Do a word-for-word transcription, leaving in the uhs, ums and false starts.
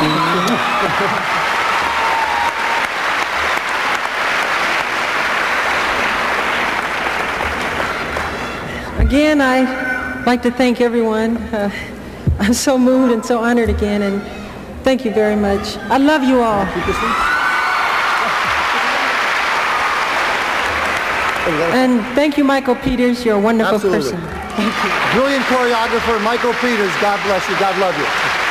Again, I'd like to thank everyone. Uh, I'm so moved and so honored again, and thank you very much. I love you all. And thank you, Michael Peters. You're a wonderful Absolutely. person. Thank you. Brilliant choreographer, Michael Peters. God bless you. God love you.